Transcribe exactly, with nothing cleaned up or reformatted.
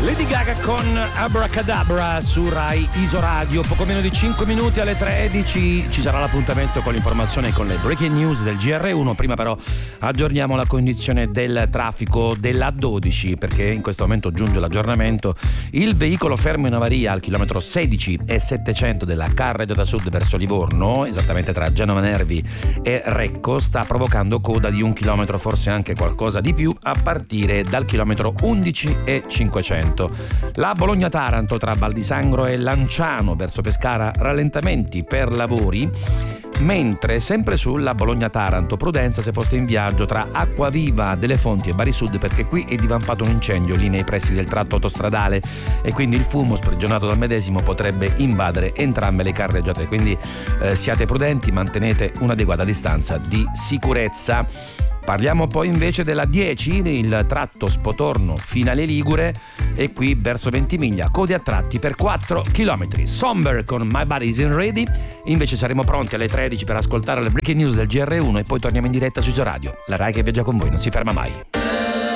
Lady Gaga con Abracadabra su Rai Isoradio. Poco meno di cinque minuti alle tredici ci sarà l'appuntamento con l'informazione e con le breaking news del G R uno. Prima però aggiorniamo la condizione del traffico della dodici, perché in questo momento giunge l'aggiornamento. Il veicolo fermo in avaria al chilometro sedici e settecento della Carregio da Sud verso Livorno, esattamente tra Genova Nervi e Recco, sta provocando coda di un chilometro, forse anche qualcosa di più, a partire dal chilometro undici e cinquecento. La Bologna-Taranto tra Val di Sangro e Lanciano verso Pescara, rallentamenti per lavori, mentre sempre sulla Bologna-Taranto prudenza se foste in viaggio tra Acquaviva delle Fonti e Bari Sud, perché qui è divampato un incendio lì nei pressi del tratto autostradale e quindi il fumo sprigionato dal medesimo potrebbe invadere entrambe le carreggiate, quindi eh, siate prudenti, mantenete un'adeguata distanza di sicurezza. Parliamo poi invece della dieci, il tratto Spotorno Finale Ligure, e qui verso Ventimiglia code a tratti per quattro chilometri. Somber con My Body Isn't Ready. Invece saremo pronti alle tredici per ascoltare le breaking news del G R uno e poi torniamo in diretta su Isoradio, la Rai che viaggia con voi, non si ferma mai.